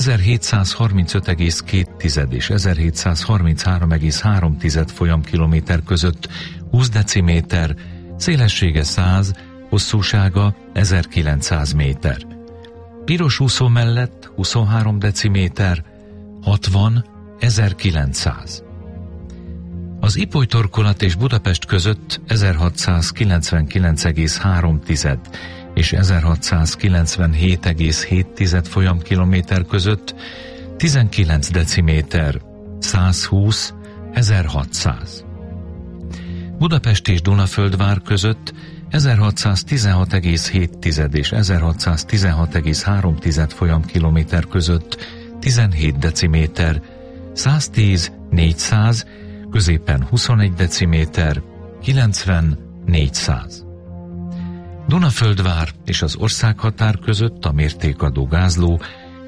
1735,2 és 1733,3 folyamkilométer között 20 deciméter, szélessége 100, hosszúsága 1900 méter. Piros úszó mellett 23 deciméter, 60, 1900. Az Ipoly torkolat és Budapest között 1699,3 és 1697,7 folyamkilométer között 19 deciméter, 120, 1600. Budapest és Dunaföldvár között 1616,7 és 1616,3 folyamkilométer között 17 deciméter, 110, 400, középen 21 deciméter, 90, 400. Dunaföldvár és az országhatár között a mértékadó gázló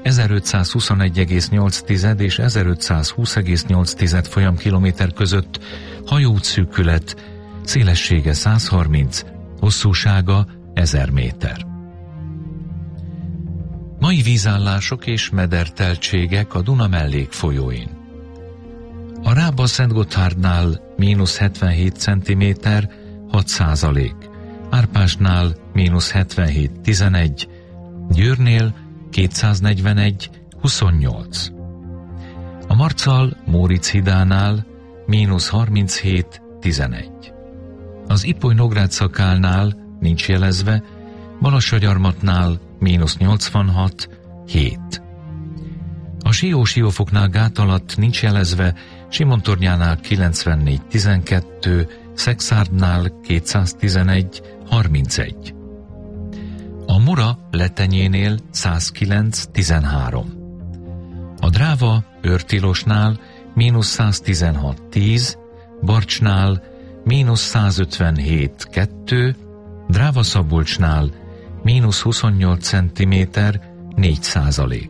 1521,8 és 1520,8 folyamkilométer között hajóútszűkület, szélessége 130, hosszúsága 1000 méter. Mai vízállások és mederteltségek a Duna mellékfolyóin. A Rába Szentgotthárdnál -77 cm, 6%, Árpásnál -77, 11, Győrnél 241, 28. A Marcal Móricz hidánál -37, 11. Az Ipoly-Nógrád szakálnál nincs jelezve, Balassagyarmatnál -86, 7. A Sió-Siófoknál gát alatt nincs jelezve, Simontornyánál 94, 12, Szexárdnál 211, 31. A Mura Letenyénél 109, 13. A Dráva Őrtilosnál -116, 10, Barcsnál -157, 2, Dráva-Szabolcsnál -28 cm, 4%.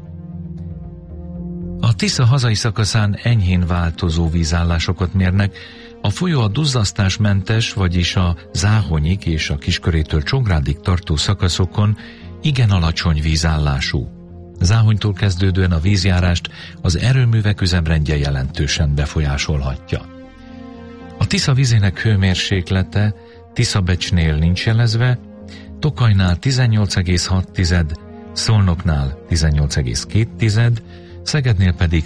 A Tisza hazai szakaszán enyhén változó vízállásokat mérnek, a folyó a duzzasztásmentes, vagyis a Záhonyig és a Kiskörétől Csongrádig tartó szakaszokon igen alacsony vízállású. Záhonytól kezdődően a vízjárást az erőművek üzemrendje jelentősen befolyásolhatja. A Tisza vízének hőmérséklete Tiszabecsnél nincs jelezve, Tokajnál 18,6, Szolnoknál 18,2, Szegednél pedig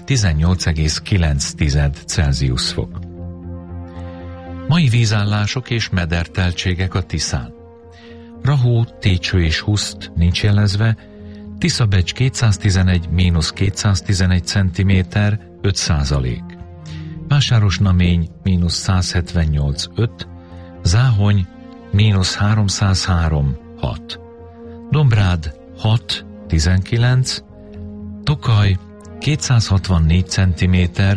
18,9 Celsius fok. Mai vízállások és mederteltségek a Tiszán. Rahó, Técső és Huszt nincs jelezve, Tiszabecs 211, -211 cm, 5%. Vásárosnamény -178, 5, Záhony -303, 6. Dombrád 6, 19, Tokaj 264 cm,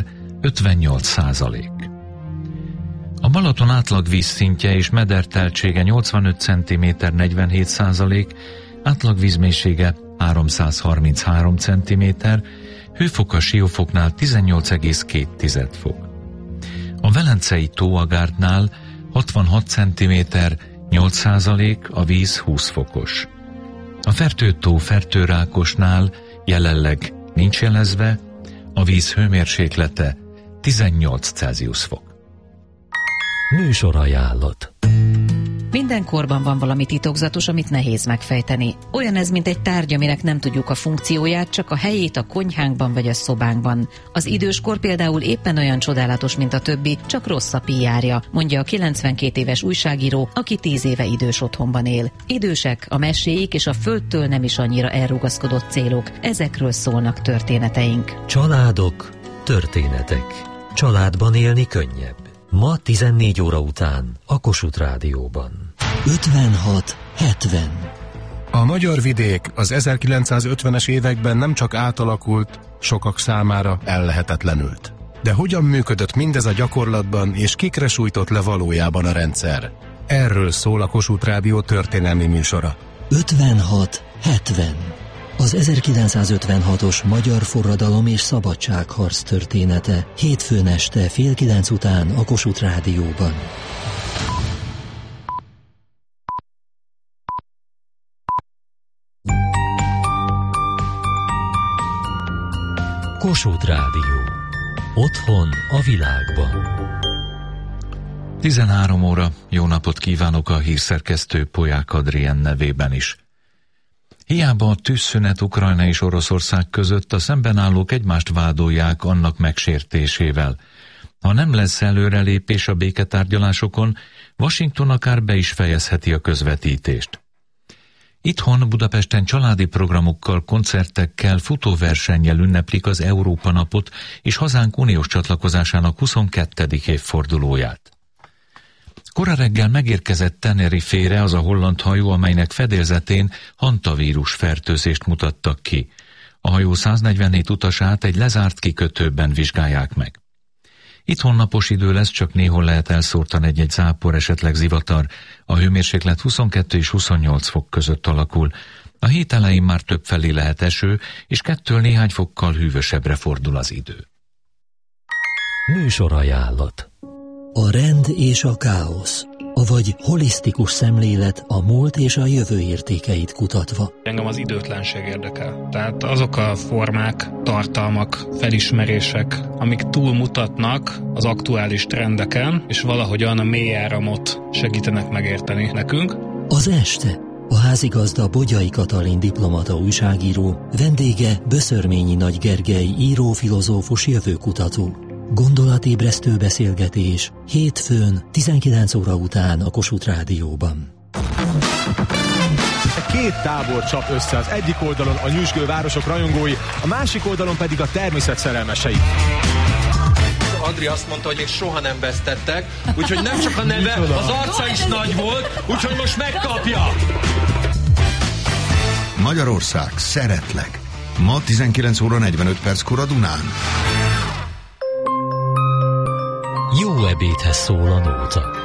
58%. A Balaton átlag vízszintje és mederteltsége 85 cm, 47%, átlag vízmélysége 333 cm, hőfoka Siófoknál 18,2 fok. A Velencei tóagárdnál 66 cm, 8%, a víz 20 fokos. A Fertőtó Fertőrákosnál jelenleg nincs jelezve, a víz hőmérséklete 18 Celsius fok. Műsorajánlat. Minden korban van valami titokzatos, amit nehéz megfejteni. Olyan ez, mint egy tárgy, aminek nem tudjuk a funkcióját, csak a helyét a konyhánkban vagy a szobánkban. Az időskor például éppen olyan csodálatos, mint a többi, csak rossz a PR-ja, mondja a 92 éves újságíró, aki 10 éve idős otthonban él. Idősek, a meséik és a földtől nem is annyira elrugaszkodott célok. Ezekről szólnak történeteink. Családok, történetek. Családban élni könnyebb. Ma 14 óra után a Kossuth Rádióban. 56-70. A magyar vidék az 1950-es években nem csak átalakult, sokak számára ellehetetlenült. De hogyan működött mindez a gyakorlatban, és kikre sújtott le valójában a rendszer? Erről szól a Kossuth Rádió történelmi műsora. 56-70. Az 1956-os magyar forradalom és szabadságharc története. Hétfőn este 8:30 után a Kossuth Rádióban. Kossuth Rádió. Otthon a világban. 13 óra, jó napot kívánok a hírszerkesztő Polyák Adrien nevében is. Hiába a tűzszünet Ukrajna és Oroszország között, a szemben állók egymást vádolják annak megsértésével. Ha nem lesz előrelépés a béketárgyalásokon, Washington akár be is fejezheti a közvetítést. Itthon Budapesten családi programokkal, koncertekkel, futóversennyel ünneplik az Európa napot és hazánk uniós csatlakozásának 22. évfordulóját. Kora reggel megérkezett Tenerifére az a holland hajó, amelynek fedélzetén hantavírus fertőzést mutattak ki. A hajó 147 utasát egy lezárt kikötőben vizsgálják meg. Itthon napos idő lesz, csak néhol lehet elszórtan egy-egy zápor, esetleg zivatar. A hőmérséklet 22 és 28 fok között alakul. A hét elején már többfelé lehet eső, és 2 néhány fokkal hűvösebbre fordul az idő. Műsorajánlat. A rend és a káosz, avagy holisztikus szemlélet a múlt és a jövő értékeit kutatva. Engem az időtlenség érdekel. Tehát azok a formák, tartalmak, felismerések, amik túlmutatnak az aktuális trendeken, és valahogyan a mély áramot segítenek megérteni nekünk. Az este. A házigazda Bogyai Katalin diplomata újságíró, vendége Böszörményi Nagy Gergely író-filozófus jövőkutató. Gondolatébresztő beszélgetés hétfőn 19 óra után a Kossuth Rádióban. Két tábor csap össze, az egyik oldalon a nyüzsgő városok rajongói, a másik oldalon pedig a természet szerelmesei. Andri azt mondta, hogy még soha nem vesztettek, úgyhogy nem csak a neve, az arca is nagy volt, úgyhogy most megkapja! Magyarország, szeretlek! Ma 19 óra 45 perckor a Dunán. Jó ebédhez szól a nóta.